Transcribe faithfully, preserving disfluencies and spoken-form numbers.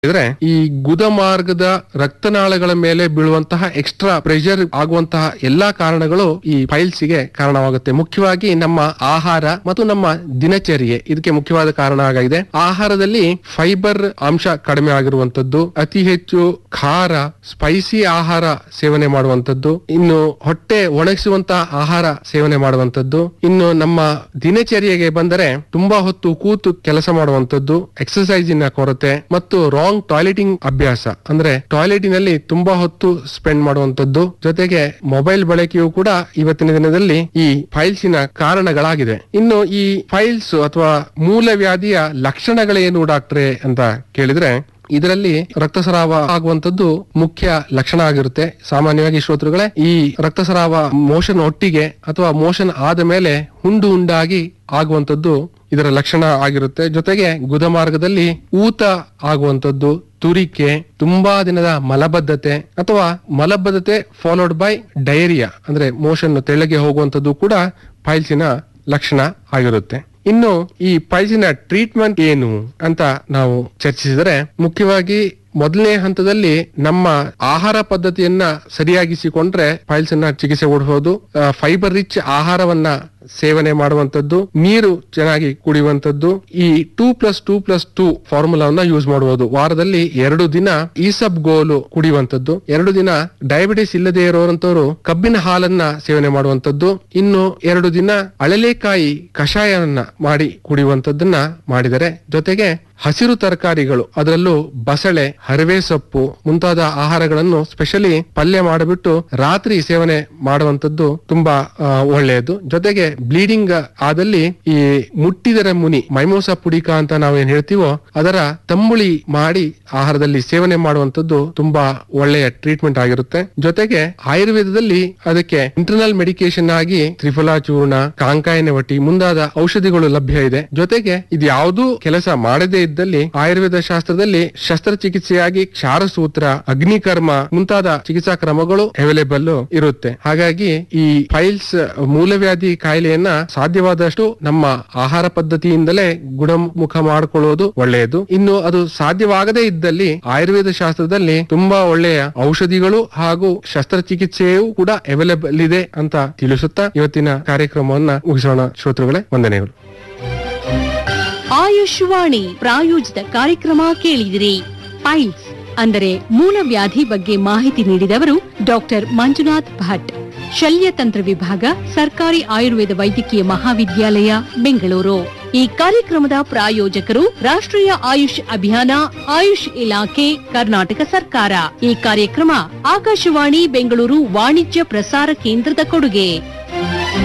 ಇದ್ರೆ ಈ ಗುದ ಮಾರ್ಗದ ರಕ್ತನಾಳಗಳ ಮೇಲೆ ಬೀಳುವಂತಹ ಎಕ್ಸ್ಟ್ರಾ ಪ್ರೆಷರ್ ಆಗುವಂತಹ ಎಲ್ಲಾ ಕಾರಣಗಳು ಈ ಫೈಲ್ಸ್ ಗೆ ಕಾರಣವಾಗುತ್ತೆ. ಮುಖ್ಯವಾಗಿ ನಮ್ಮ ಆಹಾರ ಮತ್ತು ನಮ್ಮ ದಿನಚರ್ಯೆ ಇದಕ್ಕೆ ಮುಖ್ಯವಾದ ಕಾರಣ ಆಗಿದೆ. ಆಹಾರದಲ್ಲಿ ಫೈಬರ್ ಅಂಶ ಕಡಿಮೆ ಆಗಿರುವಂತದ್ದು, ಅತಿ ಹೆಚ್ಚು ಖಾರ ಸ್ಪೈಸಿ ಆಹಾರ ಸೇವನೆ ಮಾಡುವಂತದ್ದು, ಇನ್ನು ಹೊಟ್ಟೆ ಒಣಗಿಸುವಂತಹ ಆಹಾರ ಸೇವನೆ ಮಾಡುವಂತದ್ದು, ಇನ್ನು ನಮ್ಮ ದಿನಚರ್ಯೆಗೆ ಬಂದರೆ ತುಂಬಾ ಹೊತ್ತು ಕೂತು ಕೆಲಸ ಮಾಡುವಂತದ್ದು, ಎಕ್ಸರ್ಸೈಸಿನ ಕೊರತೆ ಮತ್ತು ರಾಂಗ್ ಟಾಯ್ಲೆಟಿಂಗ್ ಅಭ್ಯಾಸ ಅಂದ್ರೆ ಟಾಯ್ಲೆಟಿನಲ್ಲಿ ತುಂಬಾ ಹೊತ್ತು ಸ್ಪೆಂಡ್ ಮಾಡುವಂತದ್ದು, ಜೊತೆಗೆ ಮೊಬೈಲ್ ಬಳಕೆಯು ಕೂಡ ಇವತ್ತಿನ ದಿನದಲ್ಲಿ ಈ ಫೈಲ್ಸಿನ ಕಾರಣಗಳಾಗಿದೆ. ಇನ್ನು ಈ ಫೈಲ್ಸ್ ಅಥವಾ ಮೂಲವ್ಯಾಧಿಯ ಲಕ್ಷಣಗಳೇನು ಡಾಕ್ಟ್ರೆ ಅಂತ ಕೇಳಿದ್ರೆ, ಇದರಲ್ಲಿ ರಕ್ತಸ್ರಾವ ಆಗುವಂತದ್ದು ಮುಖ್ಯ ಲಕ್ಷಣ ಆಗಿರುತ್ತೆ. ಸಾಮಾನ್ಯವಾಗಿ ಶ್ರೋತೃಗಳೇ, ಈ ರಕ್ತಸ್ರಾವ ಮೋಷನ್ ಒಟ್ಟಿಗೆ ಅಥವಾ ಮೋಷನ್ ಆದ ಮೇಲೆ ಹುಂಡು ಹುಂಡಾಗಿ ಆಗುವಂತದ್ದು ಇದರ ಲಕ್ಷಣ ಆಗಿರುತ್ತೆ. ಜೊತೆಗೆ ಗುದಮಾರ್ಗದಲ್ಲಿ ಊತ ಆಗುವಂತದ್ದು, ತುರಿಕೆ, ತುಂಬಾ ದಿನದ ಮಲಬದ್ಧತೆ ಅಥವಾ ಮಲಬದ್ಧತೆ ಫಾಲೋಡ್ ಬೈ ಡಯರಿಯಾ ಅಂದ್ರೆ ಮೋಷನ್ ತೆಳ್ಳಗೆ ಹೋಗುವಂತದ್ದು ಕೂಡ ಫೈಲ್ಸಿನ ಲಕ್ಷಣ ಆಗಿರುತ್ತೆ. ಇನ್ನು ಈ ಫೈಲ್ಸಿನ ಟ್ರೀಟ್ಮೆಂಟ್ ಏನು ಅಂತ ನಾವು ಚರ್ಚಿಸಿದರೆ, ಮುಖ್ಯವಾಗಿ ಮೊದಲನೇ ಹಂತದಲ್ಲಿ ನಮ್ಮ ಆಹಾರ ಪದ್ಧತಿಯನ್ನ ಸರಿಯಾಗಿಸಿಕೊಂಡ್ರೆ ಫೈಲ್ಸ್ ಅನ್ನ ಚಿಕಿತ್ಸೆ ಕೊಡಬಹುದು. ಫೈಬರ್ ರಿಚ್ ಆಹಾರವನ್ನ ಸೇವನೆ ಮಾಡುವಂತದ್ದು, ನೀರು ಚೆನ್ನಾಗಿ ಕುಡಿಯುವಂತದ್ದು, ಈ two plus two plus two ಫಾರ್ಮುಲಾವನ್ನ use ಮಾಡಬಹುದು. ವಾರದಲ್ಲಿ ಎರಡು ದಿನ ಈಸಬ್ ಗೋಲು ಕುಡಿಯುವಂತದ್ದು, ಎರಡು ದಿನ ಡಯಾಬಿಟಿಸ್ ಇಲ್ಲದೆ ಇರುವಂತವರು ಕಬ್ಬಿನ ಹಾಲನ್ನ ಸೇವನೆ ಮಾಡುವಂತದ್ದು, ಇನ್ನು ಎರಡು ದಿನ ಅಳಲೆಕಾಯಿ ಕಷಾಯವನ್ನ ಮಾಡಿ ಕುಡಿಯುವಂತದ್ದನ್ನ ಮಾಡಿದರೆ, ಜೊತೆಗೆ ಹಸಿರು ತರಕಾರಿಗಳು ಅದರಲ್ಲೂ ಬಸಳೆ, ಹರಿವೆ ಸೊಪ್ಪು ಮುಂತಾದ ಆಹಾರಗಳನ್ನು ಸ್ಪೆಷಲಿ ಪಲ್ಯ ಮಾಡಿಬಿಟ್ಟು ರಾತ್ರಿ ಸೇವನೆ ಮಾಡುವಂತದ್ದು ತುಂಬಾ ಒಳ್ಳೆಯದು. ಜೊತೆಗೆ ಬ್ಲೀಡಿಂಗ್ ಆದಲ್ಲಿ ಈ ಮುಟ್ಟಿದರ ಮುನಿ ಮೈಮೋಸಾ ಪುಡಿಕಾ ಅಂತ ನಾವೇನ್ ಹೇಳ್ತೀವೋ ಅದರ ತಂಬುಳಿ ಮಾಡಿ ಆಹಾರದಲ್ಲಿ ಸೇವನೆ ಮಾಡುವಂತದ್ದು ತುಂಬಾ ಒಳ್ಳೆಯ ಟ್ರೀಟ್ಮೆಂಟ್ ಆಗಿರುತ್ತೆ. ಜೊತೆಗೆ ಆಯುರ್ವೇದದಲ್ಲಿ ಅದಕ್ಕೆ ಇಂಟರ್ನಲ್ ಮೆಡಿಕೇಶನ್ ಆಗಿ ತ್ರಿಫಲಾ ಚೂರ್ಣ, ಕಾಂಕಾಯಿನ ವಟಿ ಮುಂತಾದ ಔಷಧಿಗಳು ಲಭ್ಯ ಇದೆ. ಜೊತೆಗೆ ಇದು ಯಾವುದೂ ಕೆಲಸ ಮಾಡದೇ ಇದ್ದಲ್ಲಿ ಆಯುರ್ವೇದ ಶಾಸ್ತ್ರದಲ್ಲಿ ಶಸ್ತ್ರಚಿಕಿತ್ಸೆಯಾಗಿ ಕ್ಷಾರಸೂತ್ರ, ಅಗ್ನಿಕರ್ಮ ಮುಂತಾದ ಚಿಕಿತ್ಸಾ ಕ್ರಮಗಳು ಅವೈಲೇಬಲ್ ಇರುತ್ತೆ. ಹಾಗಾಗಿ ಈ ಫೈಲ್ಸ್ ಮೂಲವ್ಯಾಧಿ ಕಾಯಿಲೆಯನ್ನ ಸಾಧ್ಯವಾದಷ್ಟು ನಮ್ಮ ಆಹಾರ ಪದ್ಧತಿಯಿಂದಲೇ ಗುಣಮುಖ ಮಾಡಿಕೊಳ್ಳುವುದು ಒಳ್ಳೆಯದು. ಇನ್ನು ಅದು ಸಾಧ್ಯವಾಗದೇ ಇದ್ದಲ್ಲಿ ಆಯುರ್ವೇದ ಶಾಸ್ತ್ರದಲ್ಲಿ ತುಂಬಾ ಒಳ್ಳೆಯ ಔಷಧಿಗಳು ಹಾಗೂ ಶಸ್ತ್ರಚಿಕಿತ್ಸೆಯೂ ಕೂಡ ಅವೈಲೇಬಲ್ ಇದೆ ಅಂತ ತಿಳಿಸುತ್ತಾ ಇವತ್ತಿನ ಕಾರ್ಯಕ್ರಮವನ್ನ ಮುಗಿಸೋಣ. ಶ್ರೋತೃಗಳೇ, ವಂದನೆಗಳು. ಆಯುಷ್ವಾಣಿ ಪ್ರಾಯೋಜಿತ ಕಾರ್ಯಕ್ರಮ ಕೇಳಿದಿರಿ. ಫೈಲ್ಸ್ ಅಂದರೆ ಮೂಲವ್ಯಾಧಿ ಬಗ್ಗೆ ಮಾಹಿತಿ ನೀಡಿದವರು ಡಾಕ್ಟರ್ ಮಂಜುನಾಥ್ ಭಟ್, ಶಲ್ಯತಂತ್ರ ವಿಭಾಗ, ಸರ್ಕಾರಿ ಆಯುರ್ವೇದ ವೈದ್ಯಕೀಯ ಮಹಾವಿದ್ಯಾಲಯ, ಬೆಂಗಳೂರು. ಈ ಕಾರ್ಯಕ್ರಮದ ಪ್ರಾಯೋಜಕರು ರಾಷ್ಟ್ರೀಯ ಆಯುಷ್ ಅಭಿಯಾನ, ಆಯುಷ್ ಇಲಾಖೆ, ಕರ್ನಾಟಕ ಸರ್ಕಾರ. ಈ ಕಾರ್ಯಕ್ರಮ ಆಕಾಶವಾಣಿ ಬೆಂಗಳೂರು ವಾಣಿಜ್ಯ ಪ್ರಸಾರ ಕೇಂದ್ರದ ಕೊಡುಗೆ.